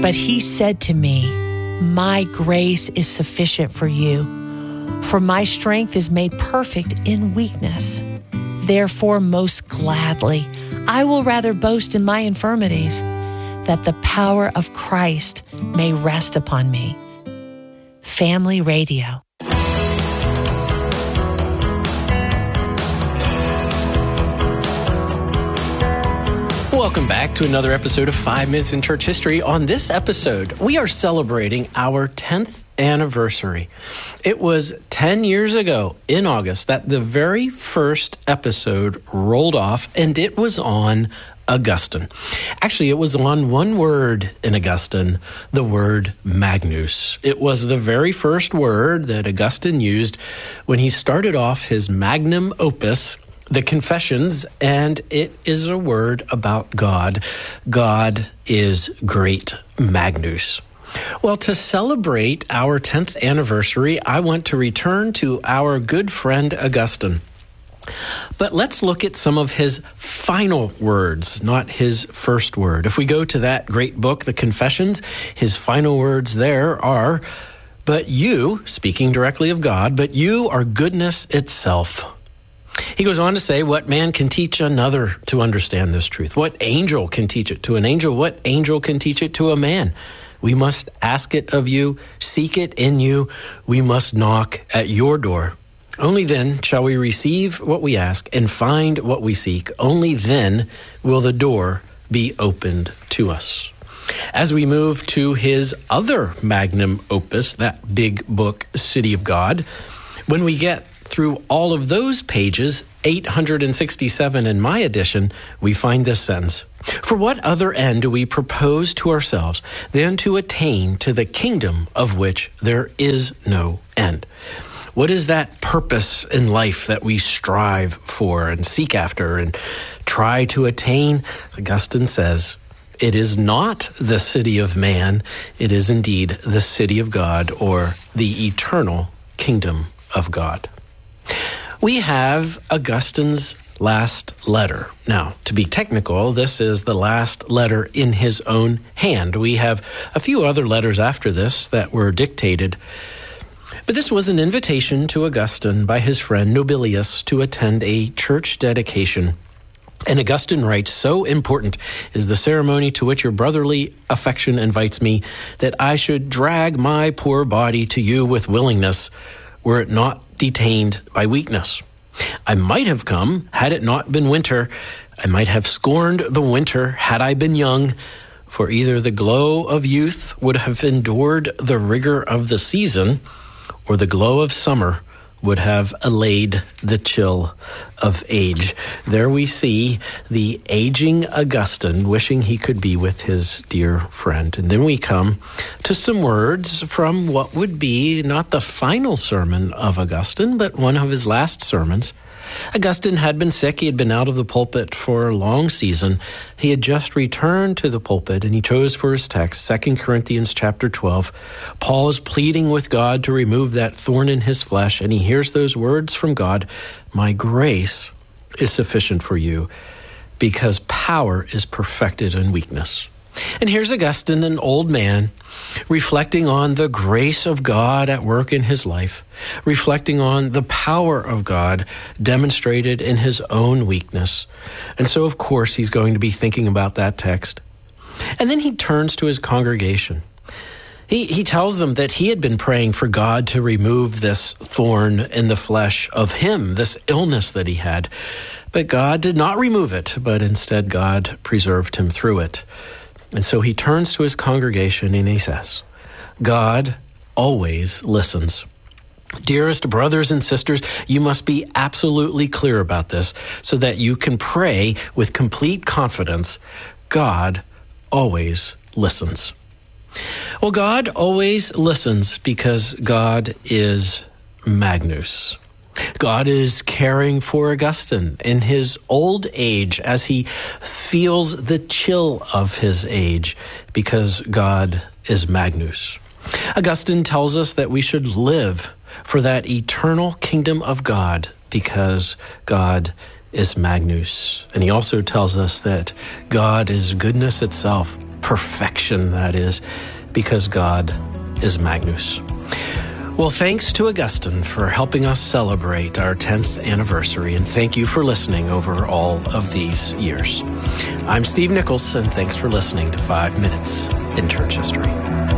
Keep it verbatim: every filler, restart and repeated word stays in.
But he said to me, my grace is sufficient for you, for my strength is made perfect in weakness. Therefore, most gladly, I will rather boast in my infirmities, that the power of Christ may rest upon me. Family Radio. Welcome back to another episode of Five Minutes in Church History. On this episode, we are celebrating our tenth anniversary. It was ten years ago in August that the very first episode rolled off, and it was on Augustine. Actually, it was on one word in Augustine, the word Magnus. It was the very first word that Augustine used when he started off his magnum opus, the Confessions, and it is a word about God. God is great. Magnus. Well, to celebrate our tenth anniversary, I want to return to our good friend Augustine. But let's look at some of his final words, not his first word. If we go to that great book, The Confessions, his final words there are, but you, speaking directly of God, but you are goodness itself. He goes on to say, what man can teach another to understand this truth? What angel can teach it to an angel? What angel can teach it to a man? We must ask it of you, seek it in you. We must knock at your door. Only then shall we receive what we ask and find what we seek. Only then will the door be opened to us. As we move to his other magnum opus, that big book, City of God, when we get through all of those pages, eight hundred sixty-seven in my edition, we find this sentence. For what other end do we propose to ourselves than to attain to the kingdom of which there is no end? What is that purpose in life that we strive for and seek after and try to attain? Augustine says, it is not the city of man, it is indeed the city of God, or the eternal kingdom of God. We have Augustine's last letter. Now, to be technical, this is the last letter in his own hand. We have a few other letters after this that were dictated, but this was an invitation to Augustine by his friend Nobilius to attend a church dedication. And Augustine writes, so important is the ceremony to which your brotherly affection invites me, that I should drag my poor body to you with willingness, were it not detained by weakness. I might have come, had it not been winter. I might have scorned the winter, had I been young, for either the glow of youth would have endured the rigor of the season, or the glow of summer would have allayed the chill of age. There we see the aging Augustine wishing he could be with his dear friend. And then we come to some words from what would be not the final sermon of Augustine, but one of his last sermons. Augustine had been sick. He had been out of the pulpit for a long season. He had just returned to the pulpit, and he chose for his text Second Corinthians chapter twelve. Paul is pleading with God to remove that thorn in his flesh, and he hears those words from God, my grace is sufficient for you, because power is perfected in weakness. And here's Augustine, an old man, reflecting on the grace of God at work in his life, reflecting on the power of God demonstrated in his own weakness. And so, of course, he's going to be thinking about that text. And then he turns to his congregation. He, he tells them that he had been praying for God to remove this thorn in the flesh of him, this illness that he had. But God did not remove it, but instead God preserved him through it. And so he turns to his congregation and he says, God always listens. Dearest brothers and sisters, you must be absolutely clear about this so that you can pray with complete confidence. God always listens. Well, God always listens because God is Magnus. God is caring for Augustine in his old age as he feels the chill of his age because God is Magnus. Augustine tells us that we should live for that eternal kingdom of God because God is Magnus. And he also tells us that God is goodness itself. perfection that is, because God is Magnus. Well, thanks to Augustine for helping us celebrate our tenth anniversary, and thank you for listening over all of these years. I'm Steve Nichols, and thanks for listening to Five Minutes in Church History.